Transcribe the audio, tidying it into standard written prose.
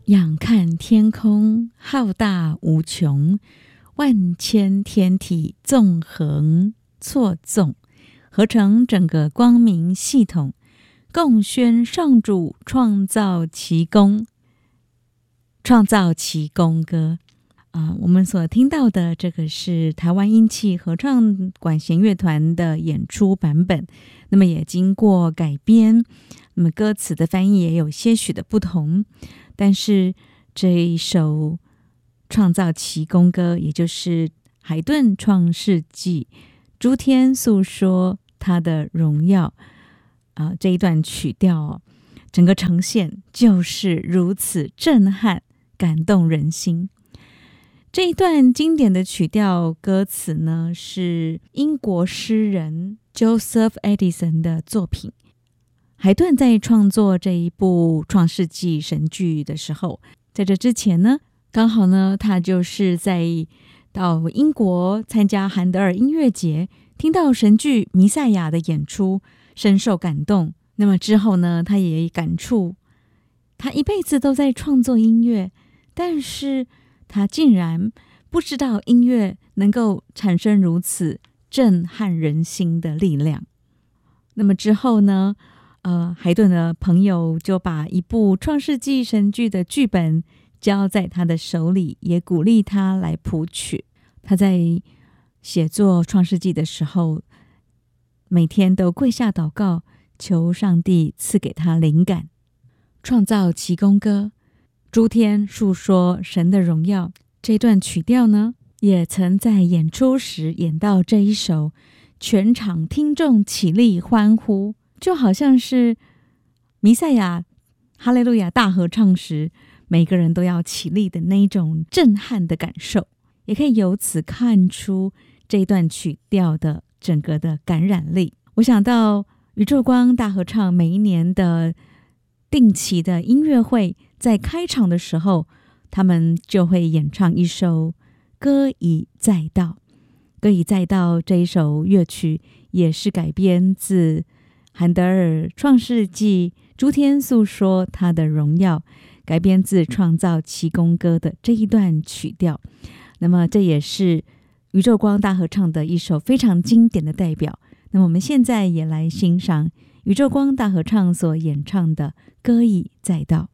仰看天空浩大无穷，万千天体纵横错纵，合成整个光明系统，共宣上主创造奇功，创造奇功歌。我们所听到的这个是台湾音器合唱管弦乐团的演出版本，那么也经过改编，那么歌词的翻译也有些许的不同，但是这一首创造奇功歌，也就是海顿创世纪诸天诉说他的荣耀这一段曲调整个呈现就是如此震撼感动人心。这一段经典的曲调歌词呢，是英国诗人 Joseph Addison 的作品。海顿在创作这一部创世纪神剧的时候，在这之前呢，刚好呢，他就是到英国参加韩德尔音乐节，听到神剧弥赛亚的演出，深受感动。那么之后呢，他也感触，他一辈子都在创作音乐，但是他竟然不知道音乐能够产生如此震撼人心的力量。那么之后呢，海顿的朋友就把一部创世纪神剧的剧本交在他的手里，也鼓励他来谱曲。他在写作创世纪的时候，每天都跪下祷告，求上帝赐给他灵感，创造奇功歌，诸天述说神的荣耀。这段曲调呢，也曾在演出时演到这一首，全场听众起立欢呼，就好像是弥赛亚哈利路亚大合唱时每个人都要起立的那种震撼的感受，也可以由此看出这一段曲调的整个的感染力。我想到宇宙光大合唱每一年的定期的音乐会，在开场的时候，他们就会演唱一首歌已再到。歌已再到这一首乐曲也是改编自韩德尔创世纪诸天诉说他的荣耀，改编自创造奇功歌的这一段曲调。那么这也是宇宙光大合唱的一首非常经典的代表。那么我们现在也来欣赏宇宙光大合唱所演唱的歌已再到。